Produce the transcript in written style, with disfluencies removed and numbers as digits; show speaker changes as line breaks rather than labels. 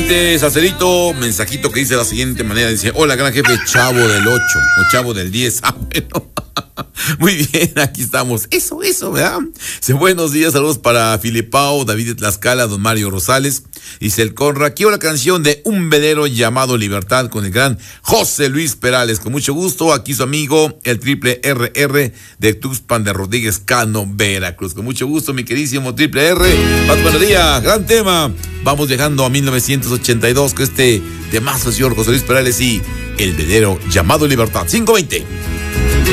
5:20, Sacerito, mensajito que dice de la siguiente manera, dice: hola, gran jefe, chavo del 8 o chavo del 10. Bueno. Muy bien, aquí estamos. Eso, ¿verdad? Dice: buenos días, saludos para Filipao, David Tlaxcala, don Mario Rosales. Dice el Conra: quiero la canción de Un velero llamado Libertad con el gran José Luis Perales. Con mucho gusto, aquí su amigo, el triple RR de Tuxpan de Rodríguez Cano, Veracruz. Con mucho gusto, mi queridísimo triple R. Más buenos días, gran tema. Vamos llegando a 1982 con este temazo, señor José Luis Perales y El velero llamado Libertad. 5:20.